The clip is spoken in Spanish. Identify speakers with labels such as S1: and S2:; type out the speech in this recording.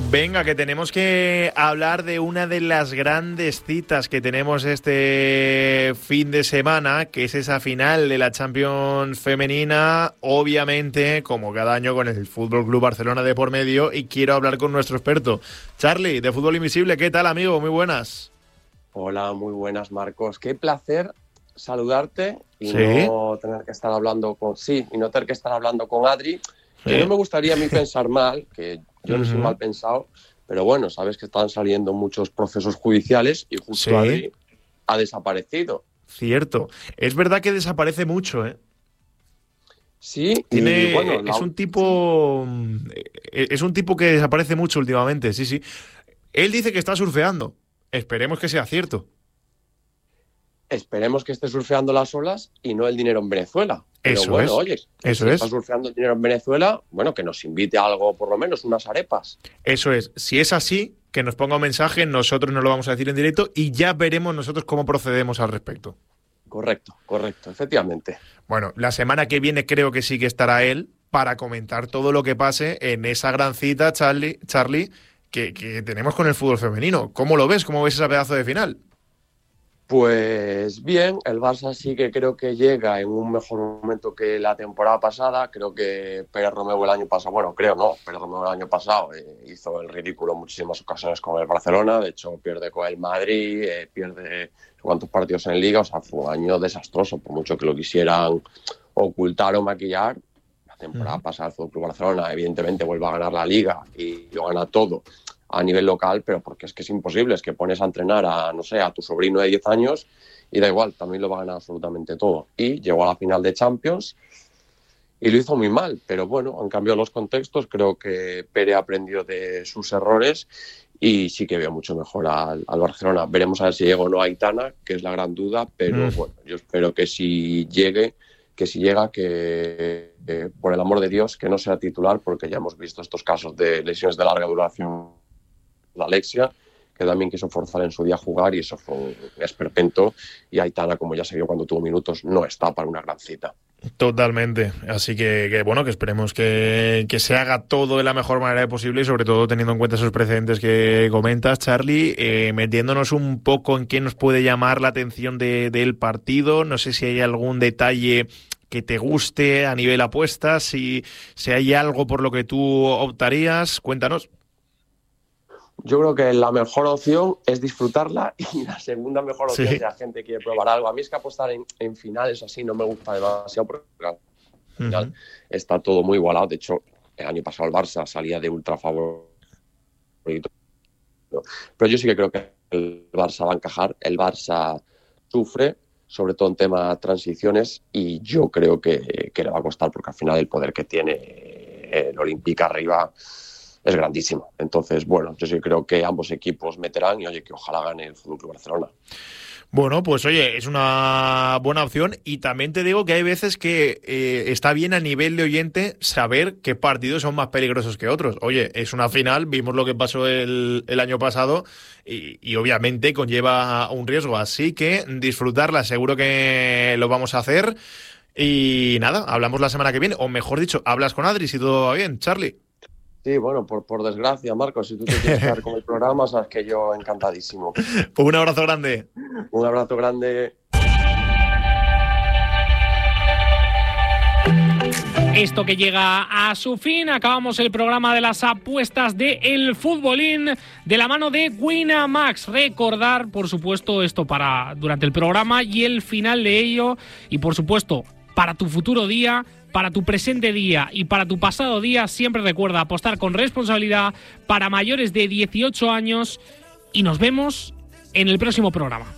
S1: Venga, que tenemos que hablar de una de las grandes citas que tenemos este fin de semana, que es esa final de la Champions femenina, obviamente, como cada año con el Fútbol Club Barcelona de por medio, y quiero hablar con nuestro experto, Charly, de Fútbol Invisible. ¿Qué tal, amigo? Muy buenas.
S2: Hola, muy buenas, Marcos. Qué placer saludarte y no tener que estar hablando con Adri. Que no me gustaría a mí pensar mal, que yo no soy mal pensado, pero bueno, sabes que están saliendo muchos procesos judiciales y justo Adri ha desaparecido.
S1: Cierto. Es verdad que desaparece mucho, ¿eh?
S2: Sí,
S1: y bueno, es un tipo que desaparece mucho últimamente, sí. Él dice que está surfeando. Esperemos que sea cierto.
S2: Esperemos que esté surfeando las olas y no el dinero en Venezuela. Pero
S1: eso
S2: bueno,
S1: es.
S2: Oye,
S1: eso
S2: si
S1: es.
S2: está surfeando el dinero en Venezuela, bueno, que nos invite a algo, por lo menos unas arepas.
S1: Eso es. Si es así, que nos ponga un mensaje, nosotros nos lo vamos a decir en directo y ya veremos nosotros cómo procedemos al respecto.
S2: Correcto, efectivamente.
S1: Bueno, la semana que viene creo que sí que estará él para comentar todo lo que pase en esa gran cita, Charly, que tenemos con el fútbol femenino. ¿Cómo lo ves? ¿Cómo ves ese pedazo de final?
S2: Pues bien, el Barça sí que creo que llega en un mejor momento que la temporada pasada. Creo que Pérez Romeu el año pasado, Pérez Romeu el año pasado hizo el ridículo en muchísimas ocasiones con el Barcelona. De hecho, pierde con el Madrid, pierde cuántos partidos en Liga. O sea, fue un año desastroso, por mucho que lo quisieran ocultar o maquillar. La temporada pasada el FC Barcelona evidentemente vuelve a ganar la Liga y lo gana todo a nivel local, pero porque es que es imposible, es que pones a entrenar a tu sobrino de 10 años y da igual, también lo va a ganar absolutamente todo. Y llegó a la final de Champions y lo hizo muy mal, pero bueno, han cambiado los contextos, creo que Pere ha aprendido de sus errores y sí que veo mucho mejor al Barcelona. Veremos a ver si llega o no a Aitana, que es la gran duda, pero bueno, yo espero que si llega, que por el amor de Dios, que no sea titular, porque ya hemos visto estos casos de lesiones de larga duración. Alexia, que también quiso forzar en su día a jugar y eso fue un esperpento, y Aitana, como ya se vio cuando tuvo minutos, no está para una gran cita.
S1: Totalmente, así que bueno, que esperemos que se haga todo de la mejor manera posible y sobre todo teniendo en cuenta esos precedentes que comentas, Charly, metiéndonos un poco en qué nos puede llamar la atención del partido. No sé si hay algún detalle que te guste a nivel apuestas, si hay algo por lo que tú optarías, cuéntanos.
S2: Yo creo que la mejor opción es disfrutarla y la segunda mejor opción si la gente quiere probar algo. A mí es que apostar en finales así no me gusta demasiado porque al final está todo muy igualado. De hecho, el año pasado el Barça salía de ultra favorito. Pero yo sí que creo que el Barça va a encajar. El Barça sufre, sobre todo en tema transiciones, y yo creo que le va a costar porque al final el poder que tiene el Olympique arriba es grandísimo. Entonces, bueno, yo sí creo que ambos equipos meterán y, oye, que ojalá gane el FC Barcelona.
S1: Bueno, pues oye, es una buena opción y también te digo que hay veces que está bien a nivel de oyente saber qué partidos son más peligrosos que otros. Oye, es una final, vimos lo que pasó el año pasado y obviamente conlleva un riesgo, así que disfrutarla seguro que lo vamos a hacer y nada, hablamos la semana que viene, o mejor dicho, hablas con Adri si todo va bien, Charly.
S2: Sí, bueno, por desgracia, Marcos, si tú te quieres quedar con el programa, sabes que yo encantadísimo.
S1: Un abrazo grande.
S2: Un abrazo grande.
S3: Esto que llega a su fin, acabamos el programa de las apuestas de El Futbolín de la mano de Winamax. Recordar, por supuesto, esto para durante el programa y el final de ello, y por supuesto, para tu futuro día, para tu presente día y para tu pasado día, siempre recuerda apostar con responsabilidad para mayores de 18 años y nos vemos en el próximo programa.